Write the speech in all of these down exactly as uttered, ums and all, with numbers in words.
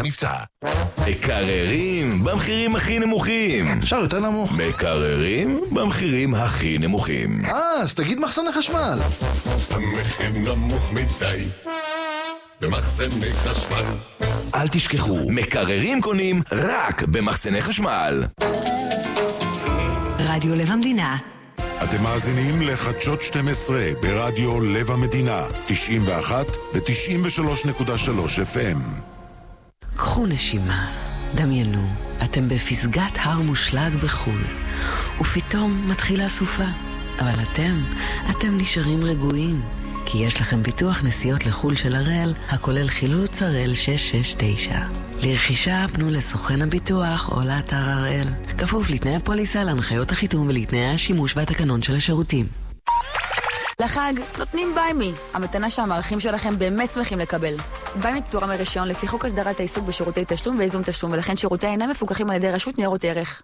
המבצע. מקררים במחירים הכי נמוכים. אפשר יותר נמוך. מקררים במחירים הכי נמוכים. אה, אז תגיד מחסני חשמל. המחיר נמוך מדי במחסני חשמל. אל תשכחו, מקררים קונים רק במחסני חשמל. רדיו לב המדינה. אתם מאזינים לחדשות שתים עשרה ברדיו לב המדינה, תשעים ואחת ו-תשעים ושלוש נקודה שלוש אף אם. קחו נשימה, דמיינו, אתם בפסגת הר מושלג בחול, ופתאום מתחילה סופה. אבל אתם, אתם נשארים רגועים, כי יש לכם ביטוח נסיעות לחול של הראל, הכולל חילוץ הראל שש שש תשע. לרכישה פנו לסוכן הביטוח או לאתר הראל. כפוף לתנאי הפוליסה, להנחיות החיתום ולתנאי השימוש והתקנון של השירותים. לחג נותנים ביימי, המתנה שהמערכים שלכם באמת שמחים לקבל. ביימי פטורה מרישיון לפי חוק הסדרת העיסוק בשירותי תשלום ואיזון תשלום, ולכן שירותי אינם מפוקחים על ידי רשות ניירות ערך.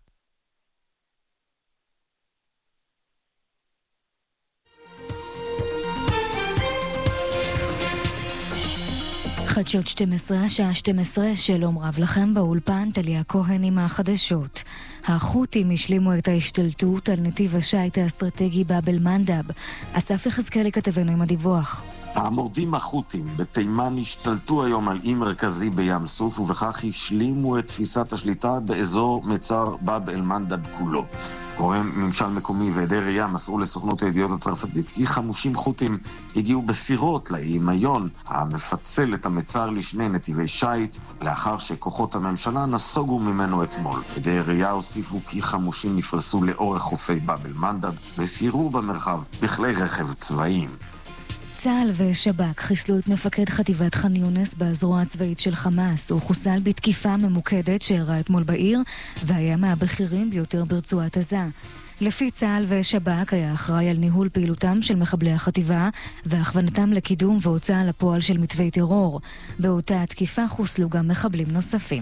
חדשות שתים עשרה, השעה שתים עשרה, שלום רב לכם באולפן, תליה כהן עם החדשות. החות'ים השלימו את ההשתלטות על נתיב השייט האסטרטגי באב אל-מנדב. אסף יחזקאלי כתבנו עם הדיווח. המורדים החות'ים בתימן השתלטו היום על אי מרכזי בים סוף, ובכך השלימו את תפיסת השליטה באזור מצר באב אל-מנדב כולו. גורם ממשל מקומי ועדי ראייה מסרו לסוכנות הידיעות הצרפתית כי חמושים חות'ים הגיעו בסירות לאי מיון המפצל את המצר לשני נתיבי שייט, לאחר שכוחות הממשלה נסוגו ממנו אתמול. עדי ראייה הוסיפו כי חמושים נפרסו לאורך חופי באב אל-מנדב וסיירו במרחב בכלי רכב צבאיים. צה"ל ושב"כ חיסלו את מפקד חטיבת ח'אן יונס בזרוע הצבאית של חמאס. הוא חוסל בתקיפה ממוקדת שאירעה אתמול בעיר והיה מהבכירים ביותר ברצועת עזה. לפי צה"ל ושב"כ היה אחראי על ניהול פעילותם של מחבלי החטיבה והכוונתם לקידום והוצאה לפועל של מתווי טרור. באותה התקיפה חוסלו גם מחבלים נוספים.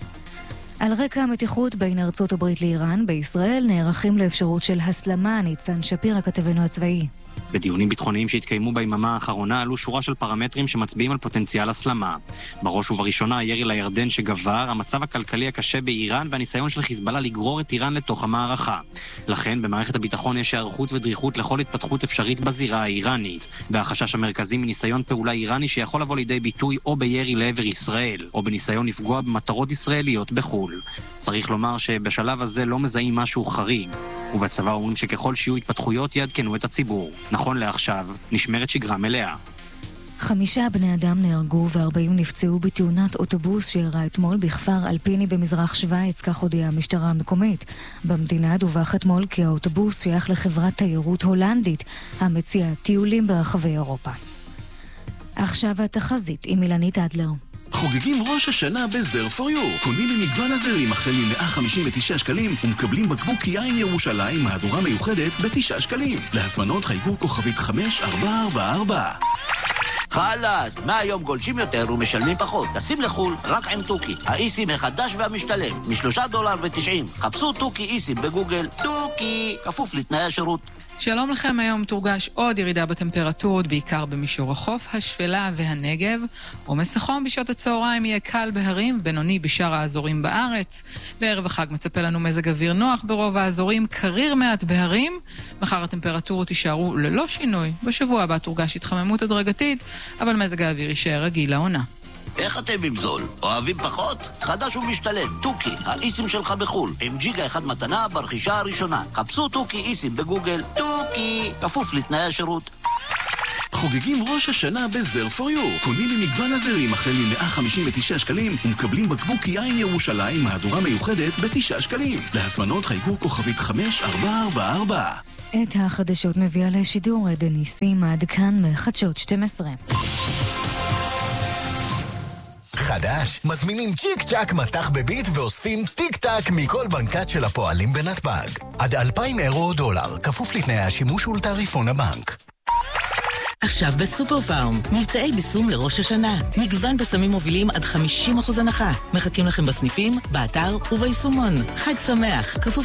על רקע המתיחות בין ארצות הברית לאיראן, בישראל נערכים לאפשרות של הסלמה. ניצן שפירא כתבנו הצבאי. בדיונים ביטחוניים שהתקיימו ביממה האחרונה עלו שורה של פרמטרים שמצביעים על פוטנציאל הסלמה. בראש ובראשונה הירי לירדן שגבר, המצב הכלכלי הקשה באיראן והניסיון של חיזבאללה לגרור את איראן לתוך המערכה. לכן במערכת הביטחון יש הערכות ודריכות לכל התפתחות אפשרית בזירה האיראנית, והחשש המרכזי מניסיון פעולה איראני שיכול לבוא לידי ביטוי או בירי לעבר ישראל, או בניסיון לפגוע במטרות ישראליות בחול. צריך לומר שבשלב הזה לא מזהים משהו חריג, ובצבא אומרים שככל שיהיו התפתחויות יעדכנו את הציבור. נכון לעכשיו, נשמרת שגרה מלאה. חמישה בני אדם נהרגו וארבעים נפצעו בתאונת אוטובוס שאירעה אתמול בכפר אלפיני במזרח שוויץ, כך הודיעה המשטרה המקומית. במדינה דווח אתמול כי האוטובוס שייך לחברת תיירות הולנדית המציעה טיולים ברחבי אירופה. עכשיו התחזית עם אילנית אדלר. חוגגים ראש השנה בזר פור יו. קונים ממגוון הזרים החל מ-מאה חמישים ותשעה שקלים ומקבלים בקבוק יין ירושלים מהדורה מיוחדת ב-תשעה שקלים. להזמנות חייגו כוכבית חמש ארבע ארבע ארבע. חלאס, מהיום גולשים יותר ומשלמים פחות. תשים לחול רק עם טוקי, האיסים החדש והמשתלם, משלושה דולר ותשעים. חפשו טוקי איסים בגוגל. טוקי, כפוף לתנאי השירות. שלום לכם, היום תורגש עוד ירידה בטמפרטורות, בעיקר במישור החוף, השפלה והנגב. עומס החום בשעות הצהריים יהיה קל בהרים, בינוני בשאר האזורים בארץ. בערב החג מצפה לנו מזג אוויר נוח ברוב האזורים, קריר מעט בהרים. מחר הטמפרטורות יישארו ללא שינוי. בשבוע הבא תורגש התחממות הדרגתית, אבל מזג האוויר יישאר רגיל לעונה. איך אתם עם זול? אוהבים פחות? חדש ומשתלם. טוקי, האיסים שלך בחול. עם ג'יגה אחד מתנה ברכישה הראשונה. חפשו טוקי איסים בגוגל. טוקי, כפוף לתנאי השירות. חוגגים ראש השנה בזר פור יו. קונים ממגוון הזרים החל מ-מאה חמישים ותשעה שקלים ומקבלים בקבוק יין ירושלים מהדורה מיוחדת ב-תשעה שקלים. להזמנות חייגו כוכבית חמש ארבע ארבע ארבע. את החדשות מביאה לשידור עדן ניסים, עד כאן מחדשות שתים עשרה. חדש, מזמינים צ'יק צ'ק מתח בביט ואוספים טיק טק מכל בנקת של הפועלים בנתב"ג. עד אלפיים אירו או דולר, כפוף לתנאי השימוש ולתעריפון הבנק. עכשיו בסופר פארם, מבצעי ביסום לראש השנה. מגוון בשמים מובילים עד חמישים אחוז הנחה. מחכים לכם בסניפים, באתר וביישומון. חג שמח, כפוף